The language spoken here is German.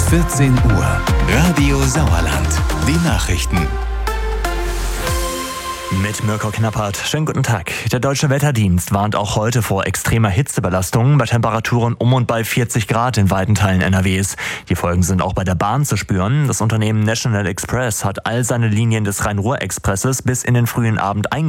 14 Uhr. Radio Sauerland. Die Nachrichten. Mit Mirko Knappert. Schönen guten Tag. Der Deutsche Wetterdienst warnt auch heute vor extremer Hitzebelastung bei Temperaturen um und bei 40 Grad in weiten Teilen NRWs. Die Folgen sind auch bei der Bahn zu spüren. Das Unternehmen National Express hat all seine Linien des Rhein-Ruhr-Expresses bis in den frühen Abend